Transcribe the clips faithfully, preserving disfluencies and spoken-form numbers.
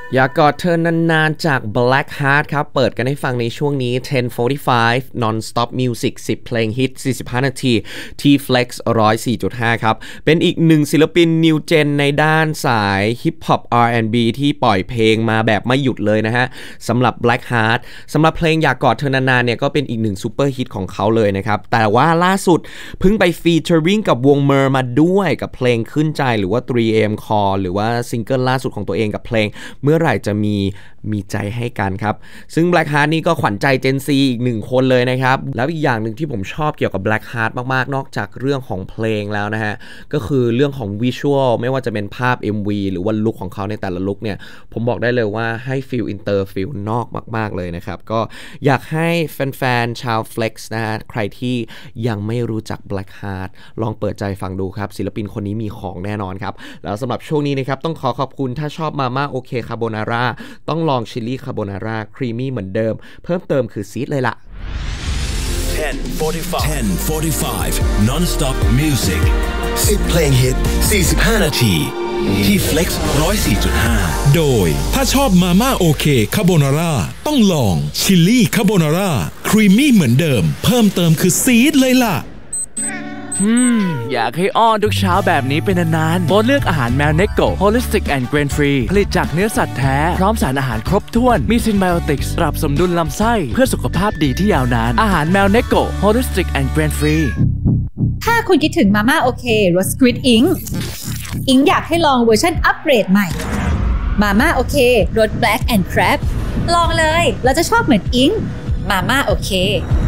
อย่ากอดเธอนานๆจาก Black Heart ครับเปิดกันให้ฟังในช่วงนี้ ten forty-five non-stop music สิบเพลงฮิตสี่สิบห้านาทีที่ Flex หนึ่งร้อยสี่จุดห้า ครับเป็นอีกหนึ่งศิลปิน New Gen ในด้านสาย Hip Hop อาร์ แอนด์ บี ที่ปล่อยเพลงมาแบบไม่หยุดเลยนะฮะสำหรับ Black Heart สำหรับเพลงอยากกอดเธอนานๆเนี่ยก็เป็นอีกหนึ่งซูเปอร์ฮิตของเขาเลยนะครับแต่ว่าล่าสุดเพิ่งไป featuring กับวง Mer มาด้วยกับเพลงขึ้นใจหรือว่า ทรี เอ เอ็ม Call หรือว่าซิงเกิลล่าสุดของตัวเองกับเพลงเมื่อไหร่จะมีมีใจให้กันครับซึ่ง Black Heart นี่ก็ขวัญใจ Gen Z อีกหนึ่งคนเลยนะครับแล้วอีกอย่างหนึ่งที่ผมชอบเกี่ยวกับ Black Heart มากๆนอกจากเรื่องของเพลงแล้วนะฮะก็คือเรื่องของวิชวลไม่ว่าจะเป็นภาพ เอ็ม วี หรือว่าลุคของเขาในแต่ละลุคเนี่ยผมบอกได้เลยว่าให้ฟีลอินเตอร์ฟีลนอกมากๆเลยนะครับก็อยากให้แฟนๆชาว Flex นะฮะใครที่ยังไม่รู้จัก Black Heart ลองเปิดใจฟังดูครับศิลปินคนนี้มีของแน่นอนครับแล้วสำหรับช่วงนี้นะครับต้องขอขอบคุณถ้าชอบมาม่าโอเคคาโบนาร่าต้องลองชิลลี่คาโบนาร่าครีมมี่เหมือนเดิมเพิ่มเติมคือซีดเลยล่ะ ten forty-five non-stop music สิบเพลงฮิตสี่สิบห้านาทีที่ Flex หนึ่งร้อยสี่จุดห้าโดยถ้าชอบมาม่าโอเคคาโบนาร่าต้องลองชิลลี่คาโบนาร่าครีมมี่เหมือนเดิมเพิ่มเติมคือซีดเลยล่ะอืมอยากให้อ้อนทุกเช้าแบบนี้เป็นนานๆโปรดเลือกอาหารแมวเนโก Holistic and Grain Free ผลิตจากเนื้อสัตว์แท้พร้อมสารอาหารครบถ้วนมีซินไบโอติกส์ปรับสมดุลลำไส้เพื่อสุขภาพดีที่ยาวนานอาหารแมวเนโก Holistic and Grain Free ถ้าคุณคิดถึงมาม่าโอเครสสควิดอิงอิงอยากให้ลองเวอร์ชันอัปเกรดใหม่มาม่าโอเครส Black and Crab ลองเลยเราจะชอบเหมือนอิงมาม่าโอเค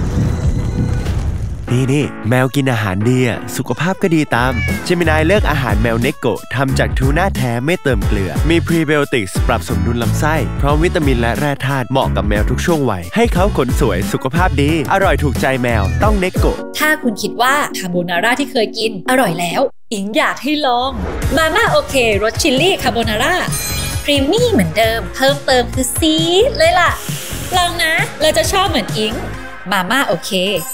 นี่นี่แมวกินอาหารดีอ่ะสุขภาพก็ดีตามเจมินายเลือกอาหารแมวเนโกะทำจากทูน่าแท้ไม่เติมเกลือมีพรีไบโอติกส์ปรับสมดุลลำไส้พร้อมวิตามินและแร่ธาตุเหมาะกับแมวทุกช่วงวัยให้เขาขนสวยสุขภาพดีอร่อยถูกใจแมวต้องเนโกะถ้าคุณคิดว่าคาโบนาร่าที่เคยกินอร่อยแล้วอิงอยากให้ลองมาม่าโอเครสชิลลี่คาโบนาร่าครีมมี่เหมือนเดิมเพิ่มเติมคือซีดเลยล่ะลองนะเราจะชอบเหมือนอิงมาม่าโอเค